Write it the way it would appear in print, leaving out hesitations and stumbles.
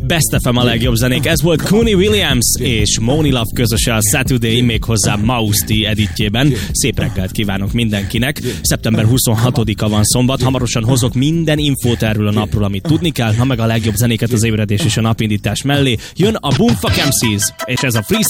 Best FM a legjobb zenék. Ez volt Cooney Williams és Moni Love közösen a Saturday, méghozzá Mausti editjében. Szép reggelt kívánok mindenkinek. Szeptember 26-a van szombat. Hamarosan hozok minden infót erről a napról, amit tudni kell. Ha meg a legjobb zenéket az ébredés és a napindítás mellé jön a Boomfuck MCs, és ez a Freestyle